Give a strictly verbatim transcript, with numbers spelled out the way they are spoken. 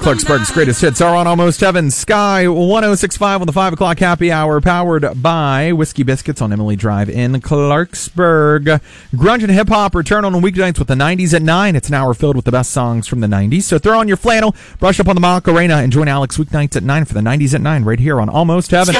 Clarksburg's greatest hits are on Almost Heaven. Sky one oh six point five on the five o'clock happy hour, powered by Whiskey Biscuits on Emily Drive in Clarksburg. Grunge and hip hop return on weeknights with the nineties at nine. It's an hour filled with the best songs from the nineties. So throw on your flannel, brush up on the Macarena, and join Alex weeknights at nine for the nineties at nine right here on Almost Heaven.